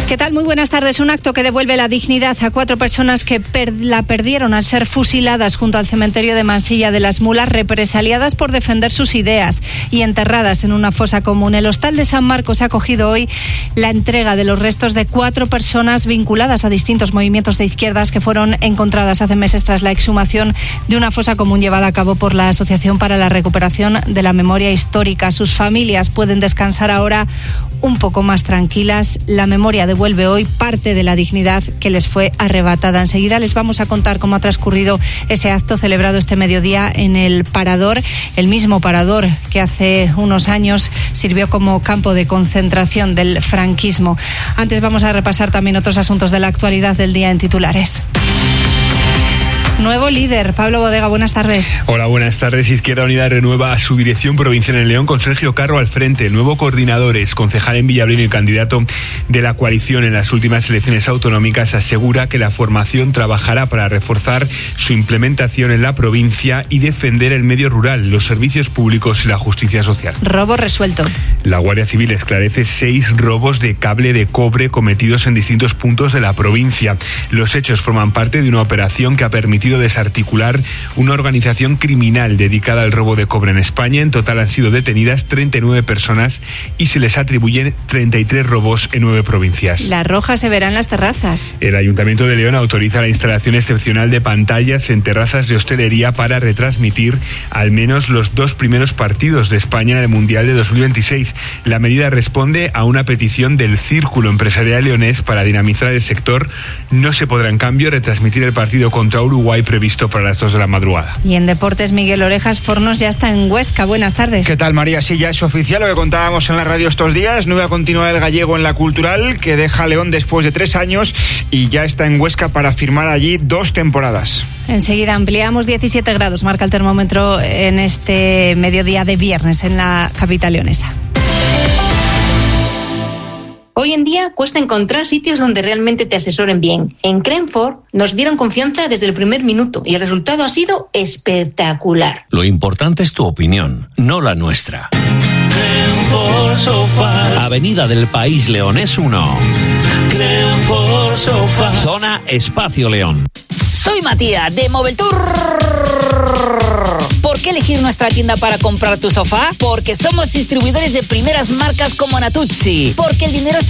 ¿Qué tal? Muy buenas tardes. Un acto que devuelve la dignidad a 4 personas que la perdieron al ser fusiladas junto al cementerio de Mansilla de las Mulas, represaliadas por defender sus ideas y enterradas en una fosa común. El Hostal de San Marcos ha acogido hoy la entrega de los restos de 4 personas vinculadas a distintos movimientos de izquierdas que fueron encontradas hace meses tras la exhumación de una fosa común llevada a cabo por la Asociación para la Recuperación de la Memoria Histórica. Sus familias pueden descansar ahora un poco más tranquilas. La memoria devuelve hoy parte de la dignidad que les fue arrebatada. Enseguida les vamos a contar cómo ha transcurrido ese acto celebrado este mediodía en el Parador, el mismo Parador que hace unos años sirvió como campo de concentración del franquismo. Antes vamos a repasar también otros asuntos de la actualidad del día en titulares. Nuevo líder, Pablo Bodega, buenas tardes. Hola, buenas tardes. Izquierda Unida renueva a su dirección provincial en León con Sergio Carro al frente. El nuevo coordinador, es concejal en Villablino y candidato de la coalición en las últimas elecciones autonómicas, asegura que la formación trabajará para reforzar su implementación en la provincia y defender el medio rural, los servicios públicos y la justicia social. Robo resuelto. La Guardia Civil esclarece 6 robos de cable de cobre cometidos en distintos puntos de la provincia. Los hechos forman parte de una operación que ha permitido desarticular una organización criminal dedicada al robo de cobre en España. En total han sido detenidas 39 personas y se les atribuyen 33 robos en 9 provincias. La roja se verá en las terrazas. El Ayuntamiento de León autoriza la instalación excepcional de pantallas en terrazas de hostelería para retransmitir al menos los 2 primeros partidos de España en el Mundial de 2026. La medida responde a una petición del Círculo Empresarial Leonés para dinamizar el sector. No se podrá, en cambio, retransmitir el partido contra Uruguay previsto para las 2 de la madrugada. Y en deportes, Miguel Orejas Fornos ya está en Huesca. Buenas tardes. ¿Qué tal, María? Sí, ya es oficial lo que contábamos en la radio estos días. No va a continuar el gallego en la Cultural, que deja León después de 3 años y ya está en Huesca para firmar allí 2 temporadas. Enseguida ampliamos. 17 grados marca el termómetro en este mediodía de viernes en la capital leonesa. Hoy en día cuesta encontrar sitios donde realmente te asesoren bien. En Crenford nos dieron confianza desde el primer minuto y el resultado ha sido espectacular. Lo importante es tu opinión, no la nuestra. Crenford Sofás. Avenida del País Leonés 1. Crenford Sofás. Zona Espacio León. Soy Matías de Moveltour. ¿Por qué elegir nuestra tienda para comprar tu sofá? Porque somos distribuidores de primeras marcas como Natuzzi. Porque el dinero se